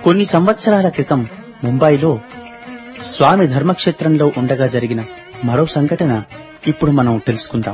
కొన్ని సంవత్సరాల క్రితం ముంబైలో స్వామి ధర్మక్షేత్రంలో ఉండగా జరిగిన మరో సంఘటన ఇప్పుడు మనం తెలుసుకుందాం.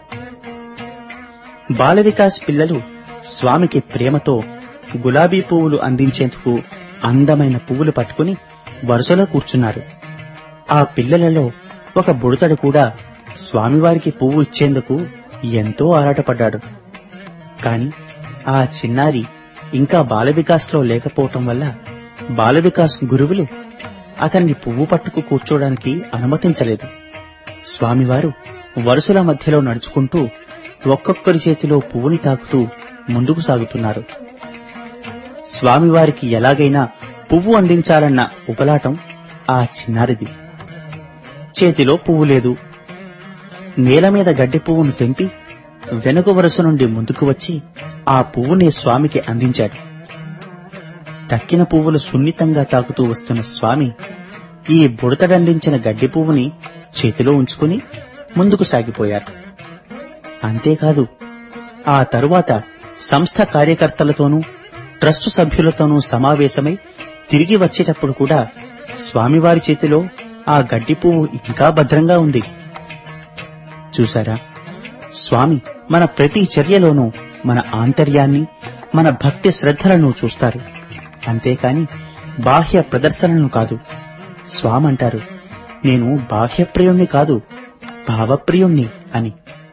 బాల వికాస్ పిల్లలు స్వామికి ప్రేమతో గులాబీ పువ్వులు అందించేందుకు అందమైన పువ్వులు పట్టుకుని వరుసలో కూర్చున్నారు. ఆ పిల్లలలో ఒక బుడతడు కూడా స్వామివారికి పువ్వు ఇచ్చేందుకు ఎంతో ఆరాటపడ్డాడు. కాని ఆ చిన్నారి ఇంకా బాలవికాస్లో లేకపోవటం వల్ల బాలవికాస్ గురువులు అతన్ని పువ్వు పట్టుకు కూర్చోడానికి అనుమతించలేదు. స్వామివారు వరుసల మధ్యలో నడుచుకుంటూ ఒక్కొక్కరి చేతిలో పువ్వుని తాకుతూ ముందుకు సాగుతున్నారు. స్వామివారికి ఎలాగైనా పువ్వు అందించాలన్న ఉపలాటం ఆ చిన్నారిది. చేతిలో పువ్వు లేదు. నేల మీద గడ్డి పువ్వును తెంపి వెనుక వరుస నుండి ముందుకు వచ్చి ఆ పువ్వుని స్వామికి అందించాడు. తక్కిన పువ్వులు సున్నితంగా తాకుతూ వస్తున్న స్వామి ఈ బుడతడందించిన గడ్డి పువ్వుని చేతిలో ఉంచుకుని ముందుకు సాగిపోయారు. అంతేకాదు, ఆ తరువాత సంస్థ కార్యకర్తలతోనూ ట్రస్టు సభ్యులతోనూ సమావేశమై తిరిగి వచ్చేటప్పుడు కూడా స్వామివారి చేతిలో ఆ గడ్డి పువ్వు ఇంకా భద్రంగా ఉంది. చూశారా, స్వామి మన ప్రతి చర్యలోనూ మన ఆంతర్యాన్ని, మన భక్తి శ్రద్ధలను చూస్తారు. అంతేకాని బాహ్య ప్రదర్శనను కాదు. స్వామి అంటారు, నేను బాహ్యప్రియుణ్ణి కాదు, భావప్రియుణ్ణి అని.